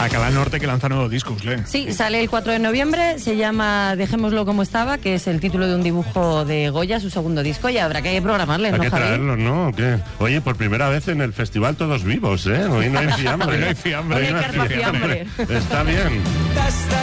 A Canal Norte que lanza nuevo disco, Usle. Sí, sale el 4 de noviembre, se llama Dejémoslo como estaba, que es el título de un dibujo de Goya, su segundo disco, y habrá que programarles, ¿no, Hay que Javi? traerlos, ¿no? ¿Qué? Oye, por primera vez en el festival todos vivos, ¿eh? Hoy no hay fiambre. Hoy no hay fiambre. Hoy hay carpa fiambre. Está bien.